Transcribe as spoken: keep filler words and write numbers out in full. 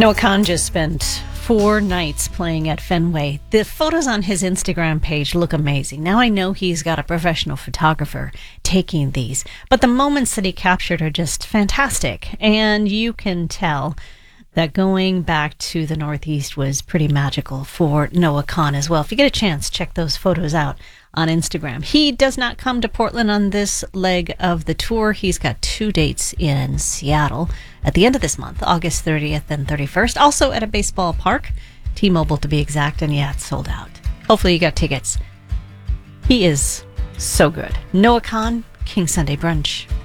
Noah Khan just spent four nights playing at Fenway. The photos on his Instagram page look amazing. Now I know he's got a professional photographer taking these, but the moments that he captured are just fantastic. And you can tell that going back to the Northeast was pretty magical for Noah Khan as well. If you get a chance, check those photos out on Instagram. He does not come to Portland on this leg of the tour. He's got two dates in Seattle at the end of this month, August thirtieth and thirty-first. Also at a baseball park, T-Mobile to be exact, and yeah, it's sold out. Hopefully you got tickets. He is so good. Noah Khan, King Sunday Brunch.